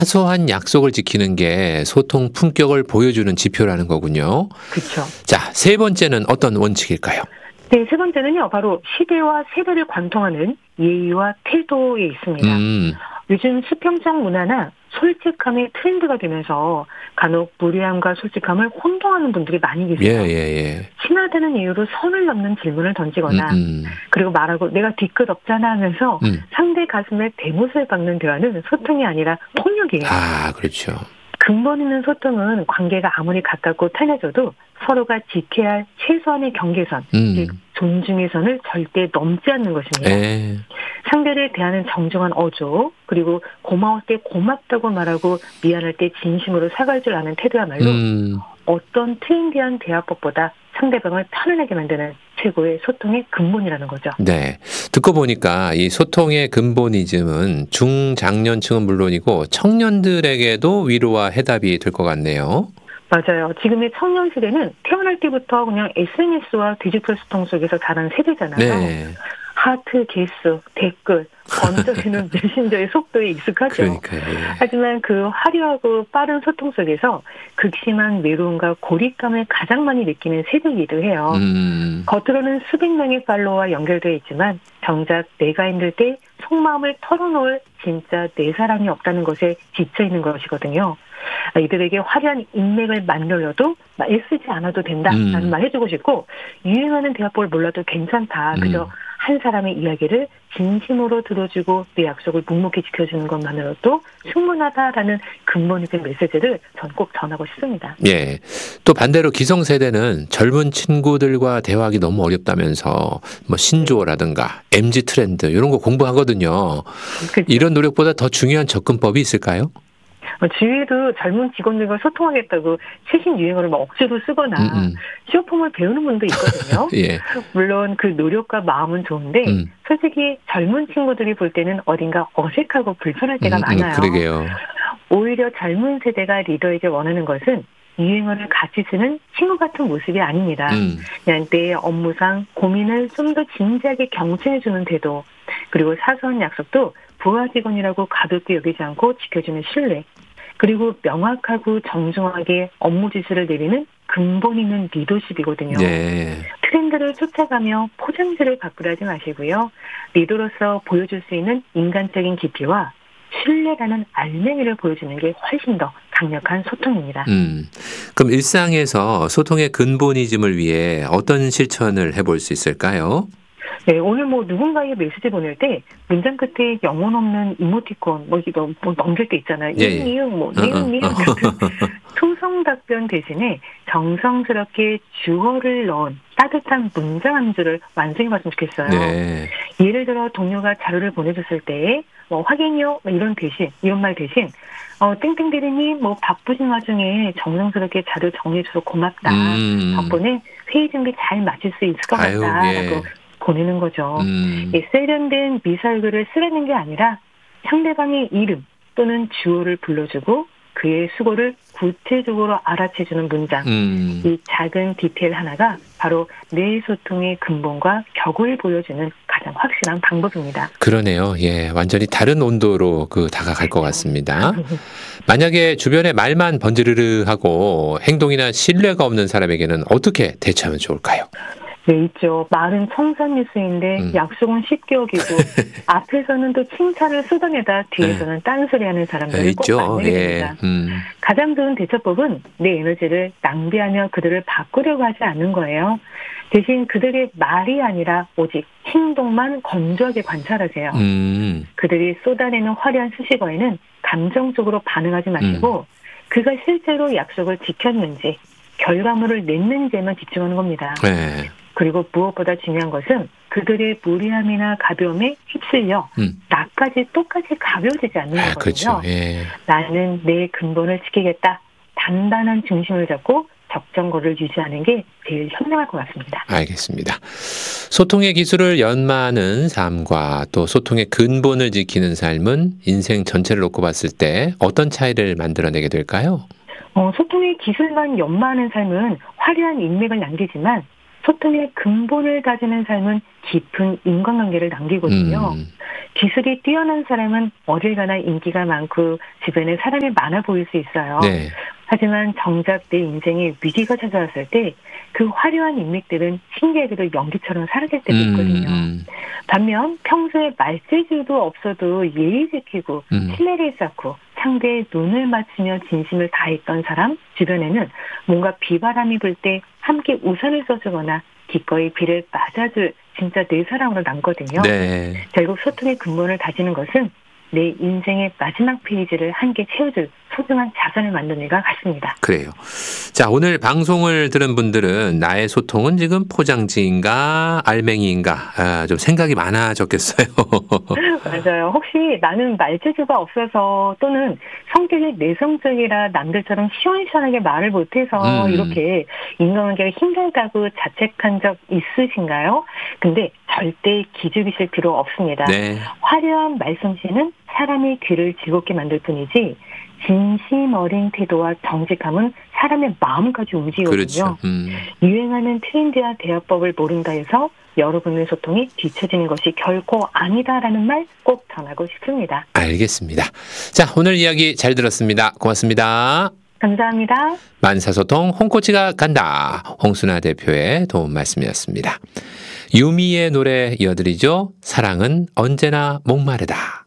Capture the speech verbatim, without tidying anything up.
사소한 약속을 지키는 게 소통 품격을 보여주는 지표라는 거군요. 그쵸. 자, 세 번째는 어떤 원칙일까요? 네, 세 번째는요, 바로 시대와 세대를 관통하는 예의와 태도에 있습니다. 음, 요즘 수평적 문화나 솔직함이 트렌드가 되면서 간혹 무례함과 솔직함을 혼동하는 분들이 많이 예, 계세요. 예, 예. 친하다는 이유로 선을 넘는 질문을 음, 던지거나 음, 그리고 말하고 내가 뒤끝 없잖아 하면서 음. 상대 가슴에 대못을 박는 대화는 소통이 아니라 폭력이에요. 아, 그렇죠. 근본 있는 소통은 관계가 아무리 가깝고 편해져도 서로가 지켜야 할 최소한의 경계선, 즉 음, 존중의 선을 절대 넘지 않는 것입니다. 예, 상대를 대하는 정중한 어조, 그리고 고마울 때 고맙다고 말하고 미안할 때 진심으로 사과할 줄 아는 태도야말로 음, 어떤 트렌디한 대화법보다 상대방을 편안하게 만드는 최고의 소통의 근본이라는 거죠. 네. 듣고 보니까 이 소통의 근본이즘은 중장년층은 물론이고 청년들에게도 위로와 해답이 될 것 같네요. 맞아요. 지금의 청년 세대는 태어날 때부터 그냥 에스엔에스와 디지털 소통 속에서 자란 세대잖아요. 네. 하트 개수, 댓글, 번쩍이는 메신저의 속도에 익숙하죠. 그러니까요. 예. 하지만 그 화려하고 빠른 소통 속에서 극심한 외로움과 고립감을 가장 많이 느끼는 세대이기도 해요. 음, 겉으로는 수백 명의 팔로워와 연결되어 있지만 정작 내가 힘들 때 속마음을 털어놓을 진짜 내 사랑이 없다는 것에 지쳐있는 것이거든요. 이들에게 화려한 인맥을 만들어도 애쓰지 않아도 된다라는 음. 말 해주고 싶고, 유행하는 대화법을 몰라도 괜찮다. 그저 음. 한 사람의 이야기를 진심으로 들어주고 내 약속을 묵묵히 지켜주는 것만으로도 충분하다라는 근본적인 메시지를 전 꼭 전하고 싶습니다. 예. 또 반대로 기성세대는 젊은 친구들과 대화하기 너무 어렵다면서 뭐 신조어라든가 엠지 트렌드 이런 거 공부하거든요. 그렇죠. 이런 노력보다 더 중요한 접근법이 있을까요? 주위에도 젊은 직원들과 소통하겠다고 최신 유행어를 막 억지로 쓰거나 음, 음. 쇼폼을 배우는 분도 있거든요. 예. 물론 그 노력과 마음은 좋은데 음. 솔직히 젊은 친구들이 볼 때는 어딘가 어색하고 불편할 때가 음, 음, 많아요. 그러게요. 오히려 젊은 세대가 리더에게 원하는 것은 유행어를 같이 쓰는 친구 같은 모습이 아닙니다. 음. 그냥 내 업무상 고민을 좀 더 진지하게 경청해주는 태도, 그리고 사소한 약속도 부하 직원이라고 가볍게 여기지 않고 지켜주는 신뢰, 그리고 명확하고 정중하게 업무 지시를 내리는 근본 있는 리더십이거든요. 네. 트렌드를 쫓아가며 포장지를 바꾸려 하지 마시고요. 리더로서 보여줄 수 있는 인간적인 깊이와 신뢰라는 알맹이를 보여주는 게 훨씬 더 강력한 소통입니다. 음. 그럼 일상에서 소통의 근본이즘을 위해 어떤 실천을 해볼 수 있을까요? 네, 오늘 뭐 누군가에게 메시지 보낼 때 문장 끝에 영혼 없는 이모티콘 뭐 이거 뭐 넘길 때 있잖아요. 예, 이응 예. 이응 뭐 어, 니은 어. 니은 같은 소성 답변 대신에 정성스럽게 주어를 넣은 따뜻한 문장 한 줄을 완성해봤으면 좋겠어요. 네. 예를 들어 동료가 자료를 보내줬을 때 뭐 확인요 뭐 이런 대신 이런 말 대신 어 땡땡 대리님 뭐 바쁘신 와중에 정성스럽게 자료 정리해줘서 고맙다. 음. 덕분에 회의 준비 잘 마칠 수 있을 것 아유, 같다라고 예. 보내는 거죠. 음. 예, 세련된 미사일글을 쓰라는 게 아니라 상대방의 이름 또는 주어를 불러주고 그의 수고를 구체적으로 알아채주는 문장. 음. 이 작은 디테일 하나가 바로 내 소통의 근본과 격을 보여주는 가장 확실한 방법입니다. 그러네요. 예. 완전히 다른 온도로 그 다가갈 것 같습니다. 만약에 주변에 말만 번지르르하고 행동이나 신뢰가 없는 사람에게는 어떻게 대처하면 좋을까요? 네, 있죠. 말은 청산유수인데 음. 약속은 쉽게 어기고 앞에서는 또 칭찬을 쏟아내다 뒤에서는 딴소리하는 예, 사람들을 꼭 있죠. 만나게 예. 됩니다. 음. 가장 좋은 대처법은 내 에너지를 낭비하며 그들을 바꾸려고 하지 않는 거예요. 대신 그들의 말이 아니라 오직 행동만 건조하게 관찰하세요. 음. 그들이 쏟아내는 화려한 수식어에는 감정적으로 반응하지 마시고 그가 실제로 약속을 지켰는지 결과물을 냈는지에만 집중하는 겁니다. 네. 그리고 무엇보다 중요한 것은 그들의 무리함이나 가벼움에 휩쓸려 음. 나까지 똑같이 가벼워지지 않는 아, 거거든요. 그렇죠. 예. 나는 내 근본을 지키겠다. 단단한 중심을 잡고 적정거리를 유지하는 게 제일 현명할 것 같습니다. 알겠습니다. 소통의 기술을 연마하는 삶과 또 소통의 근본을 지키는 삶은 인생 전체를 놓고 봤을 때 어떤 차이를 만들어내게 될까요? 어, 소통의 기술만 연마하는 삶은 화려한 인맥을 남기지만 소통의 근본을 다지는 삶은 깊은 인간관계를 남기거든요. 음. 기술이 뛰어난 사람은 어딜 가나 인기가 많고 주변에 사람이 많아 보일 수 있어요. 네. 하지만 정작 내 인생에 위기가 찾아왔을 때 그 화려한 인맥들은 신기하게도 연기처럼 사라질 때도 있거든요. 음, 반면 평소에 말재주도 없어도 예의 지키고 음. 신뢰를 쌓고 상대의 눈을 맞추며 진심을 다했던 사람 주변에는 뭔가 비바람이 불 때 함께 우산을 써주거나 기꺼이 비를 맞아줄 진짜 내 사랑으로 남거든요. 네. 결국 소통의 근본을 다지는 것은 내 인생의 마지막 페이지를 함께 채워줄 소중한 자산을 만드는 일 같습니다. 그래요. 자, 오늘 방송을 들은 분들은 나의 소통은 지금 포장지인가 알맹이인가 아, 좀 생각이 많아졌겠어요. 맞아요. 혹시 나는 말재주가 없어서 또는 성격이 내성적이라 남들처럼 시원시원하게 말을 못해서 음. 이렇게 인간관계가 힘들다고 자책한 적 있으신가요? 근데 절대 기죽으실 필요 없습니다. 네. 화려한 말솜씨는 사람의 귀를 즐겁게 만들 뿐이지 진심 어린 태도와 정직함은 사람의 마음까지 움직이거든요. 그렇죠. 음. 유행하는 트렌드와 대화법을 모른다 해서 여러분의 소통이 뒤처지는 것이 결코 아니다라는 말 꼭 전하고 싶습니다. 알겠습니다. 자, 오늘 이야기 잘 들었습니다. 고맙습니다. 감사합니다. 만사소통 홍코치가 간다. 홍순아 대표의 도움 말씀이었습니다. 유미의 노래 이어드리죠. 사랑은 언제나 목마르다.